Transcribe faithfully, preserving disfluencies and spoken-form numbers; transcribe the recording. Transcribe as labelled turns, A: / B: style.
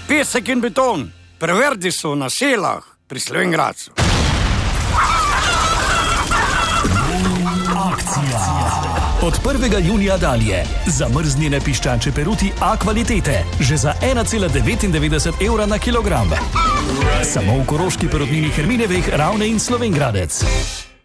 A: pesek in beton. Preverdi so na Selah pri Slovenj Gradcu.
B: Od prvega junija dalje zamrznjene piščančje peruti A kvalitete že za ena cela devetindevetdeset evra na kilogram. Samo v Koroški perutnini Herminevih, Ravne in Slovenj Gradec.